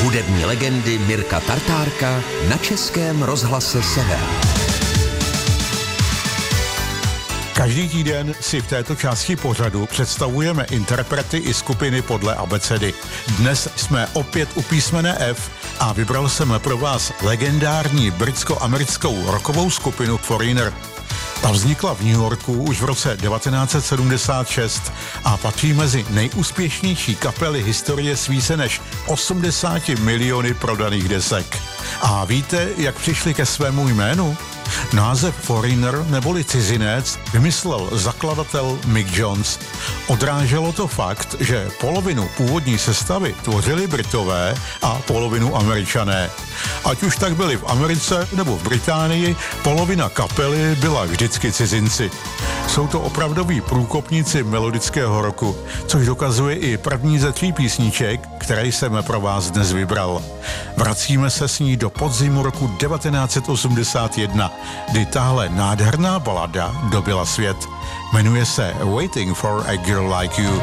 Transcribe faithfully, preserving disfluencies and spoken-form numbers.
hudební legendy Mirka Tartárka na Českém rozhlase Sever. Každý týden si v této části pořadu představujeme interprety i skupiny podle abecedy. Dnes jsme opět u písmene F a vybral jsem pro vás legendární britsko-americkou rockovou skupinu Foreigner. Ta vznikla v New Yorku už v roce devatenáct set sedmdesát šest a patří mezi nejúspěšnější kapely historie s více než osmdesáti miliony prodaných desek. A víte, jak přišli ke svému jménu? Název Foreigner neboli cizinec vymyslel zakladatel Mick Jones. Odráželo to fakt, že polovinu původní sestavy tvořili Britové a polovinu Američané. Ať už tak byli v Americe nebo v Británii, polovina kapely byla vždycky cizinci. Jsou to opravdoví průkopníci melodického roku, což dokazuje i první ze tří písniček, které jsem pro vás dnes vybral. Vracíme se s ní do podzimu roku devatenáct set osmdesát jedna, kdy tahle nádherná balada dobila svět. Jmenuje se Waiting for a Girl Like You.